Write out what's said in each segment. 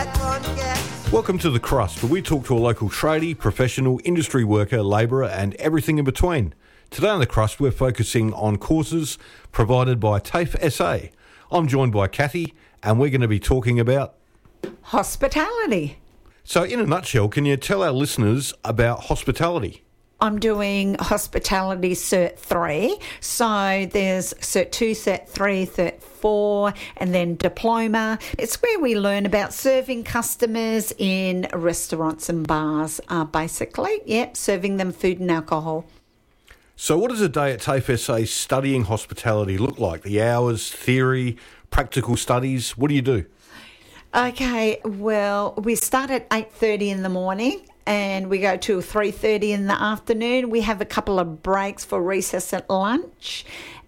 Welcome to The Crust, where we talk to a local tradie, professional, industry worker, labourer and everything in between. Today on The Crust, we're focusing on courses provided by TAFE SA. I'm joined by Kathy, and we're going to be talking about hospitality. So in a nutshell, can you tell our listeners about hospitality? I'm doing Hospitality Cert 3. So there's Cert 2, Cert 3, Cert 4, and then Diploma. It's where we learn about serving customers in restaurants and bars, basically. Yep, serving them food and alcohol. So what does a day at TAFE SA studying hospitality look like? The hours, theory, practical studies, what do you do? Okay, well, we start at 8:30 in the morning and we go till 3:30 in the afternoon. We have a couple of breaks for recess at lunch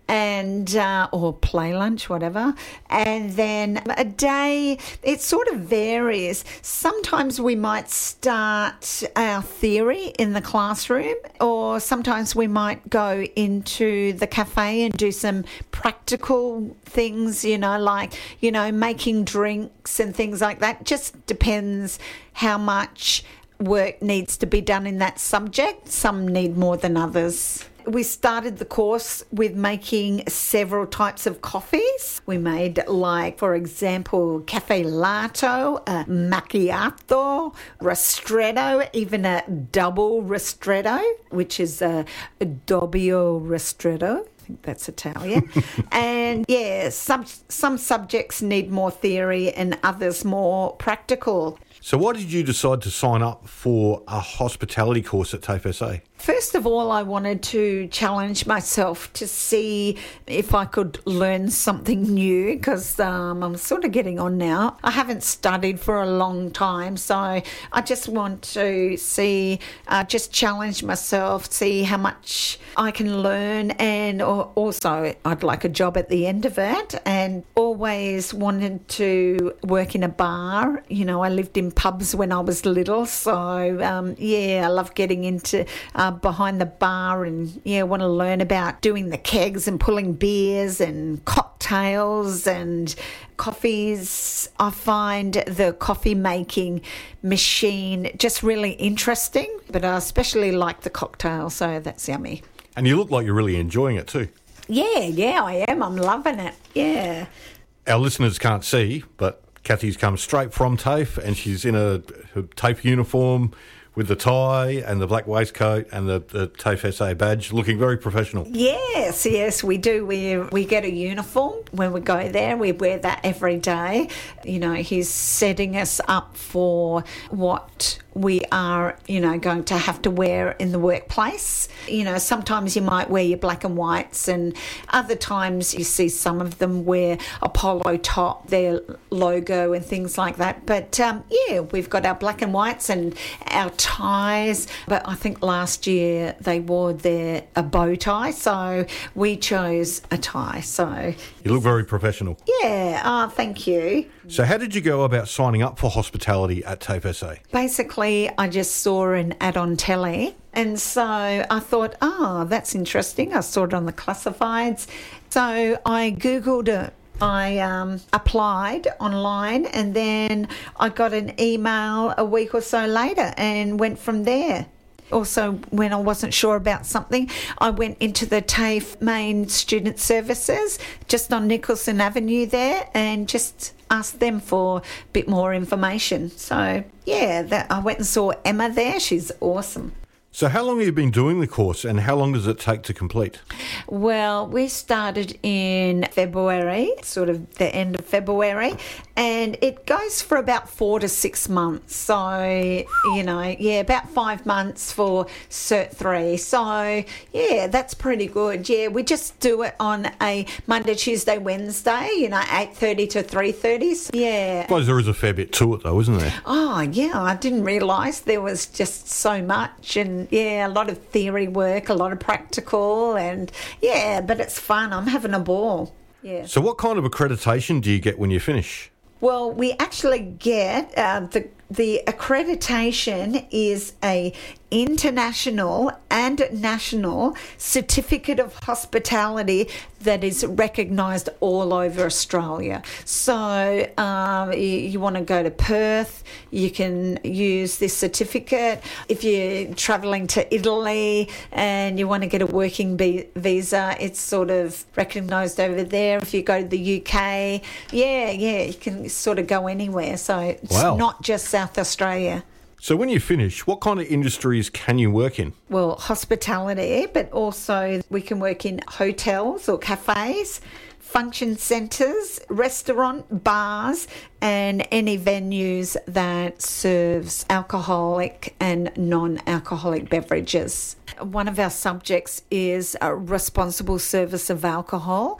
and or play lunch, whatever. And then a day, it sort of varies. Sometimes we might start our theory in the classroom, or sometimes we might go into the cafe and do some practical things, like, making drinks and things like that. Just depends how much work needs to be done in that subject. Some need more than others. We started the course with making several types of coffees. We made, for example, cafe latte, a macchiato, ristretto, even a double ristretto, which is a doppio ristretto. I think that's Italian. And some subjects need more theory and others more practical. So why did you decide to sign up for a hospitality course at TAFE SA? First of all, I wanted to challenge myself to see if I could learn something new, because I'm sort of getting on now. I haven't studied for a long time, so I just want to see, just challenge myself, see how much I can learn, and also I'd like a job at the end of it, and always wanted to work in a bar. I lived in pubs when I was little, so I love getting into behind the bar and want to learn about doing the kegs and pulling beers and cocktails and coffees. I find the coffee making machine just really interesting, but I especially like the cocktail, so that's yummy. And you look like you're really enjoying it too. Yeah, I am. I'm loving it. Yeah. Our listeners can't see, but Kathy's come straight from TAFE and she's in her TAFE uniform with the tie and the black waistcoat and the TAFE SA badge, looking very professional. Yes, we do. We get a uniform when we go there. We wear that every day. He's setting us up for what we are, going to have to wear in the workplace. Sometimes you might wear your black and whites, and other times you see some of them wear a polo top, their logo and things like that. But we've got our black and whites and our ties. But I think last year they wore a bow tie, so we chose a tie. So you look very professional. Yeah, thank you. So how did you go about signing up for hospitality at TAFE SA? Basically, I just saw an ad on telly, and so I thought, that's interesting. I saw it on the classifieds. So I Googled it. I applied online, and then I got an email a week or so later and went from there. Also, when I wasn't sure about something, I went into the TAFE main student services just on Nicholson Avenue there and just asked them for a bit more information. So, I went and saw Emma there. She's awesome. So how long have you been doing the course and how long does it take to complete? Well, we started in February, sort of the end of February, and it goes for about 4 to 6 months. So, about 5 months for Cert 3. So, that's pretty good. Yeah, we just do it on a Monday, Tuesday, Wednesday, 8:30 to 3:30. Yeah. I suppose there is a fair bit to it though, isn't there? Oh, yeah, I didn't realise there was just so much, and a lot of theory work, a lot of practical, and but it's fun. I'm having a ball. Yeah. So what kind of accreditation do you get when you finish? Well, we actually get The accreditation is a international and national certificate of hospitality that is recognised all over Australia. So you want to go to Perth, you can use this certificate. If you're travelling to Italy and you want to get a working visa, it's sort of recognised over there. If you go to the UK, you can sort of go anywhere. So it's not just South Australia. So when you finish, what kind of industries can you work in? Well, hospitality, but also we can work in hotels or cafes, function centres, restaurant, bars, and any venues that serves alcoholic and non-alcoholic beverages. One of our subjects is a responsible service of alcohol,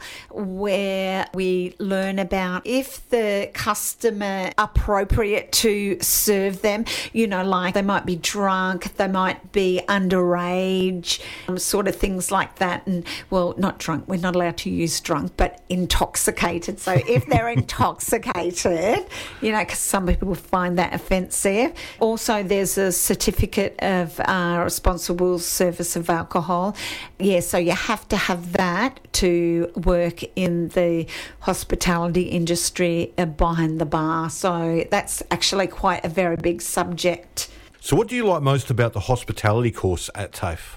where we learn about if the customer appropriate to serve them, like they might be drunk, they might be underage, sort of things like that. And well, not drunk, we're not allowed to use drunk, but intoxicated. So if they're intoxicated, because some people find that offensive. Also, there's a certificate of responsible service of alcohol. So you have to have that to work in the hospitality industry behind the bar. So that's actually quite a very big subject. So what do you like most about the hospitality course at TAFE?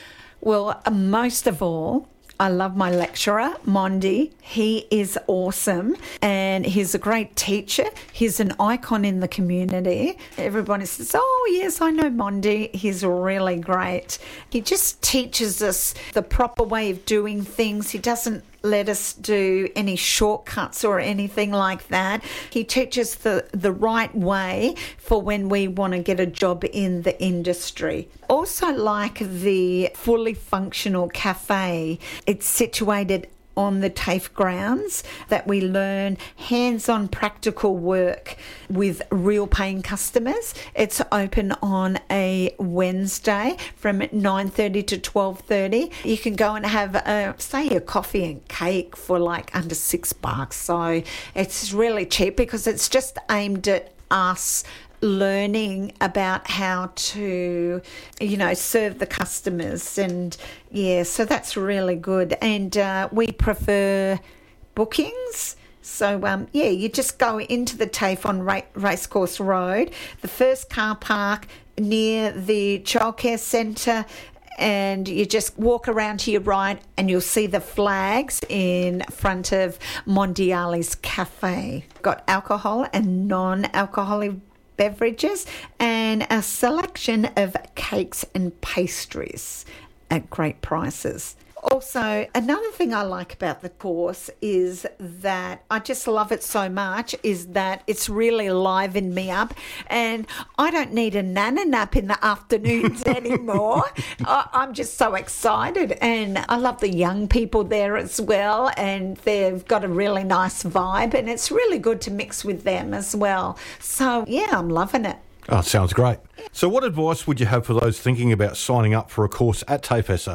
Well, most of all, I love my lecturer, Mondi. He is awesome and he's a great teacher. He's an icon in the community. Everybody says, oh, yes, I know Mondi. He's really great. He just teaches us the proper way of doing things. He doesn't let us do any shortcuts or anything like that. He teaches the right way for when we want to get a job in the industry. Also like the fully functional cafe. It's situated on the TAFE grounds that we learn hands-on practical work with real paying customers. It's open on a Wednesday from 9:30 to 12:30. You can go and have, say, a coffee and cake for like under $6. So it's really cheap because it's just aimed at us learning about how to, serve the customers. And so that's really good. And we prefer bookings. So, you just go into the TAFE on Racecourse Road, the first car park near the childcare centre, and you just walk around to your right and you'll see the flags in front of Mondiali's Cafe. Got alcohol and non-alcoholic beverages and a selection of cakes and pastries at great prices. Also, another thing I like about the course is that I just love it so much is that it's really livened me up and I don't need a nana nap in the afternoons anymore. I'm just so excited and I love the young people there as well and they've got a really nice vibe and it's really good to mix with them as well. So, I'm loving it. Oh, it sounds great. So what advice would you have for those thinking about signing up for a course at TAFE SA?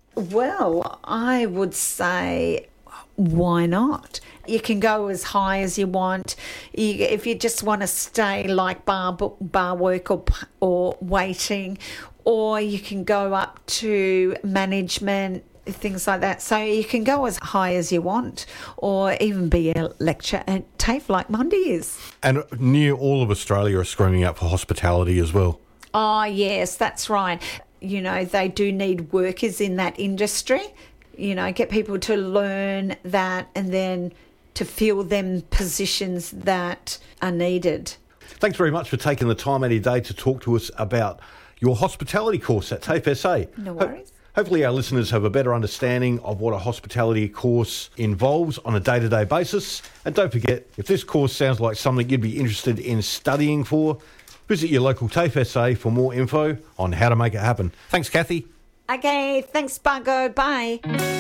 Well, I would say, why not? You can go as high as you want. If you just want to stay like bar work or waiting, or you can go up to management, things like that. So you can go as high as you want, or even be a lecturer at TAFE like Mondi is. And near all of Australia are screaming out for hospitality as well. Oh, yes, that's right. They do need workers in that industry, get people to learn that and then to fill them positions that are needed. Thanks very much for taking the time out of your day to talk to us about your hospitality course at TAFE SA. No worries. Hopefully our listeners have a better understanding of what a hospitality course involves on a day-to-day basis. And don't forget, if this course sounds like something you'd be interested in studying for, visit your local TAFE SA for more info on how to make it happen. Thanks, Kathy. Okay, thanks, Bungo. Bye.